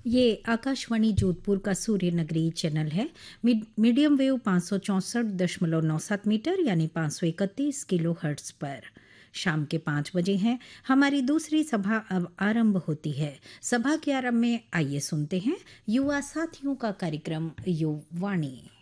ये आकाशवाणी जोधपुर का सूर्य नगरी चैनल है। मीडियम वेव 564.97 मीटर यानी 531 किलो हर्ट्ज पर। शाम के 5 बजे हैं। हमारी दूसरी सभा अब आरंभ होती है। सभा के आरंभ में आइए सुनते हैं युवा साथियों का कार्यक्रम युवाणी।